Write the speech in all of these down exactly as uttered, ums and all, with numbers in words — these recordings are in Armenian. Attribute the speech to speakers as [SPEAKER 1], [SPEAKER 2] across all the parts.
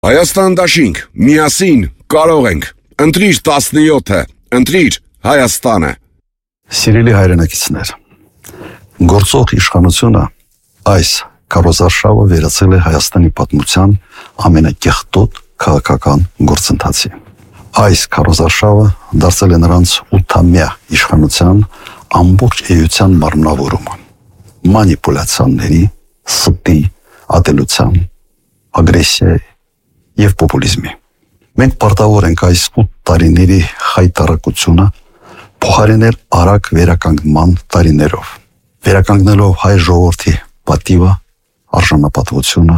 [SPEAKER 1] Հայաստան դաշինք, միասին կարող ենք, ընտրիր տասնյոթը, ընտրիր Հայաստանը։
[SPEAKER 2] Սիրելի հայրենակիցներ, գործող իշխանությունը այս քարոզարշավը վերածել է Հայաստանի պատմության ամենակեղտոտ քաղաքական գործընթացի։ Այս քարոզարշավը դարձել է նրանց ութամյա իշխանության ամբողջ էության մարմնավորումը, մանիպուլյացիաների, ստի, ատելության, ագրեսիայի և պոպուլիզմի։ Մենք պարտավոր ենք այս ութ տարիների խայտառակությունը փոխարինել արագ վերականգնման տարիներով, վերականգնելով հայ ժողովրդի պատիվը, արժանապատվությունը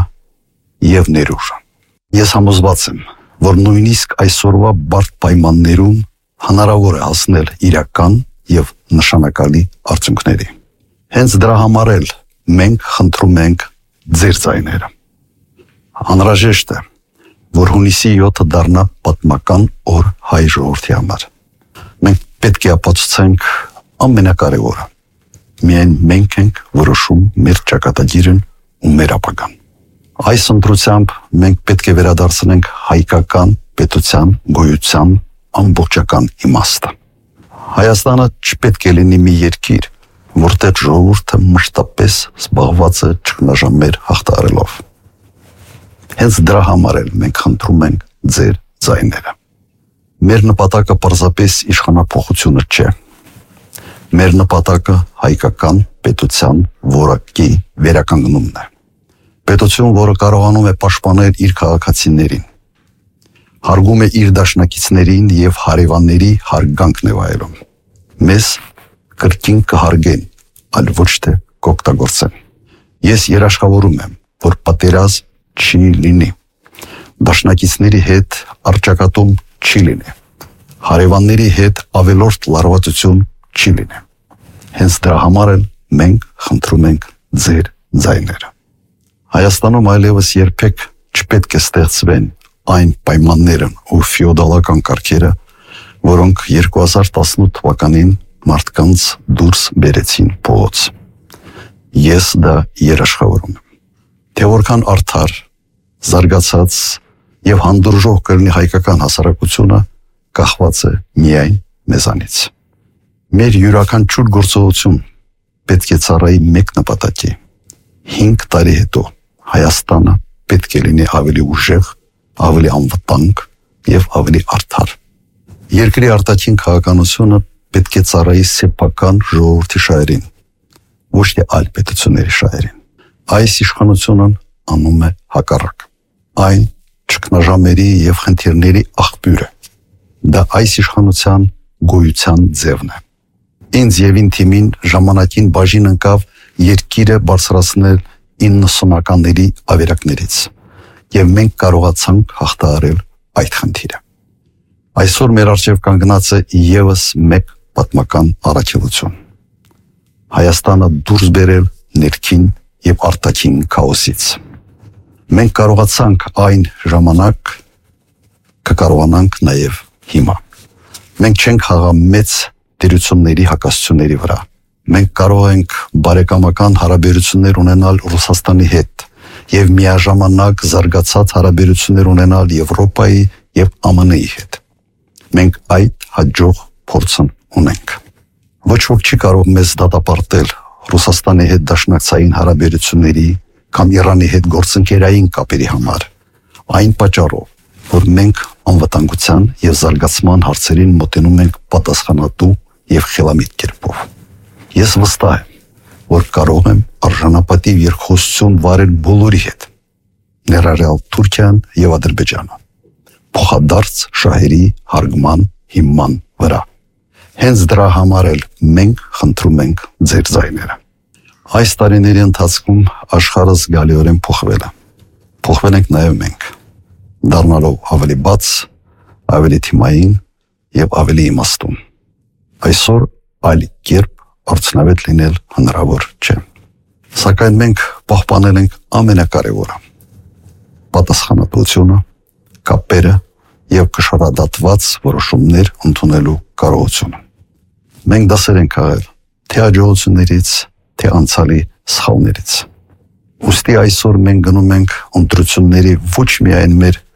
[SPEAKER 2] և ներուժը։ Ես համոզված եմ, որ նույնիսկ այսօրվա բարդ պայմաններում հնարավոր է հասնել իրական և նշանակալի արդյունքների։ Հենց դրա համար էլ մենք խնդրում ենք ձեր ձայները։ Անհրաժեշտ է, որ հունիսի յոթը դառնա պատմական օր հայ ժողովրդի համար։ Մենք պետք է ապացուցենք ամենակարևորը։ Միայն մենք ենք որոշում մեր ճակատագիրն ու մեր ապագան։ Այս ընտրությամբ մենք պետք է վերադարձնենք հայկական պետության գոյության ամբողջական իմաստը։ Հայաստանը չպետք է լինի մի երկիր, որտեղ ժողովուրդը մշտապես զբաղված է ճգնաժամեր հաղթահարելով։ Հենց դրա համար էլ մենք խնդրում ենք ձեր ձայները։ Մեր նպատակը պարզապես իշխանափոխությունը չէ։ Մեր նպատակը հայկական պետության որակի վերականգնումն է։ Պետություն, որը կարողանում է պաշտպանել իր քաղաքացիներին, հարգում է իր դաշնակիցներին և հարևանների հարգանքն է վայելում։ Մեզ կրկին կհարգեն, այլ ոչ թե կօգտագործեն։ Ես երաշխավորում եմ, որ պատերազմ չի լինի, դաշնակիցների հետ առճակատում չի լինի, հարևանների հետ ավելորդ լարվածություն չի լինի։ Հենց դրա համար էլ մենք խնդրում ենք ձեր ձայները։ Հայաստանում այլևս երբեք չպետք է ստեղծվեն այն պայմաններն ու ֆեոդալական կարգերը, որոնք երկու հազար տասնութ թվականին մարդկանց դուրս բերեցին փողոց։ Ես դա երաշխավորում եմ։ Թե որքան արդար, զարգացած և հանդուրժող կլինի հայկական հասարակությունը, կախված է միայն մեզանից։ Մեր յուրաքանչյուր գործողություն պետք է ծառայի մեկ նպատակի։ Հինգ տարի հետո Հայաստանը պետք է լինի ավելի ուժեղ, ավելի անվտանգ և ավելի արդար։ Երկրի արտաքին քաղաքականությունը պետք է ծառայի սեփական ժողովրդի շահերին, ոչ թե այլ պետությունների շահերին։ Այս իշխանությունն անում է հակառակ։ Այն ճգնաժամերի և խնդիրների աղբյուր է։ Դա այս իշխանության գոյության ձևն է։ Ինձ և իմ թիմին ժամանակին բաժին ընկավ երկիրը բարձրացնել իննսունականների ավերակներից, և մենք կարողացանք հաղթահարել այդ խնդիրը։ Այսօր մեր առջև կանգնած է ևս մեկ պատմական առաքելություն։ Հայաստանը դուրս բերել ներքին և արտաքին քաոսից։ Մենք կարողացանք այն ժամանակ, կկարողանանք նաև հիմա։ Մենք չենք խաղա մեծ տերությունների հակասությունների վրա։ Մենք կարող ենք բարեկամական հարաբերություններ ունենալ Ռուսաստանի հետ և միաժամանակ զարգացած հարաբերություններ ունենալ Եվրոպայի և Α M N-ի հետ։ Մենք այդ հաջող փորձն ունենք։ Ոչ ոք չի կարող մեզ դատապարտել Ռուսաստանի հետ դաշնակցային հարաբերությունների կամ Իրանի հետ գործընկերային կապերի համար, այն պատճառով, որ մենք անվտանգության և զարգացման հարցերին մոտենում ենք պատասխանատու և խելամիտ կերպով։ Ես վստահ եմ, որ կարող եմ արժանապատիվ երկխոսություն վարել բոլորի հետ, ներառյալ Թուրքիան և Ադրբեջանը, փոխադարձ շահերի հարգման հիման վրա։ Հենց դրա համար էլ մենք խնդրում ենք ձեր ձայները։ Այս տարիների ընթացքում աշխարհը զգալիորեն փոխվել է։ Փոխվել ենք նաև մենք, դառնալով ավելի բաց, ավելի թիմային և ավելի իմաստուն։ Այսօր այլ կերպ արդյունավետ լինել հնարավոր չէ։ Սակայն մենք պահպանել ենք ամենակարևորը՝ պատասխանատվությունը, կապերը և կշռադատված որոշումներ ընդունելու կարողությունը։ Մենք դասեր ենք քաղել թե հաջողություններից, թե անցյալի սխալներից։ Ուստի այսօր մենք գնում ենք ընտրությունների ոչ միայն մեր